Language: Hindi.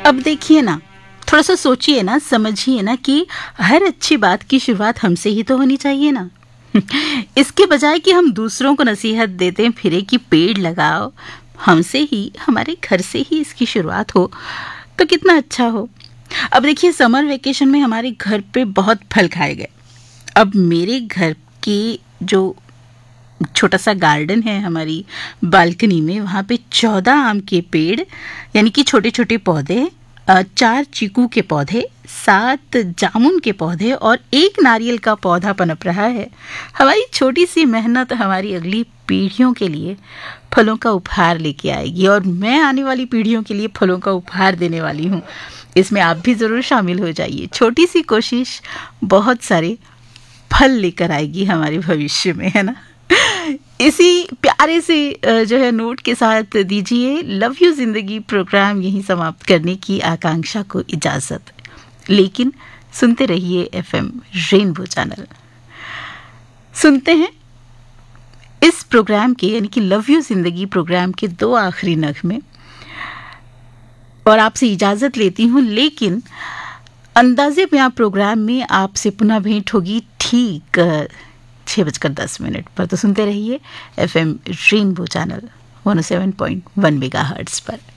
अब देखिए ना, थोड़ा सा सोचिए ना, समझिए ना कि हर अच्छी बात की शुरुआत हमसे ही तो होनी चाहिए ना। इसके बजाय कि हम दूसरों को नसीहत देते फिरे कि पेड़ लगाओ, हमसे ही, हमारे घर से ही इसकी शुरुआत हो तो कितना अच्छा हो। अब देखिए, समर वेकेशन में हमारे घर पे बहुत फल खाए गए। अब मेरे घर की जो छोटा सा गार्डन है हमारी बालकनी में, वहाँ पे 14 आम के पेड़ यानी कि छोटे छोटे पौधे, 4 चीकू के पौधे, 7 जामुन के पौधे और 1 नारियल का पौधा पनप रहा है। हमारी छोटी सी मेहनत हमारी अगली पीढ़ियों के लिए फलों का उपहार लेके आएगी, और मैं आने वाली पीढ़ियों के लिए फलों का उपहार देने वाली हूँ। इसमें आप भी ज़रूर शामिल हो जाइए। छोटी सी कोशिश बहुत सारे फल लेकर आएगी हमारे भविष्य में, है ना। इसी प्यारे से जो है नोट के साथ दीजिए लव यू जिंदगी प्रोग्राम यहीं समाप्त करने की आकांक्षा को इजाज़त। लेकिन सुनते रहिए FM रेनबो चैनल। सुनते हैं इस प्रोग्राम के यानी कि लव यू जिंदगी प्रोग्राम के 2 आखिरी नगमे, और आपसे इजाज़त लेती हूँ। लेकिन अंदाजे में आप प्रोग्राम में आपसे पुनः भेंट होगी ठीक 6:10 पर। तो सुनते रहिए FM रेनबो चैनल 107.1 मेगाहर्ट्ज़ पर।